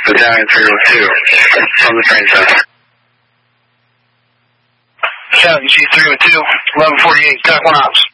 Battalion 302 from the train center. Battalion G302, 1148, Dock 1 Ops.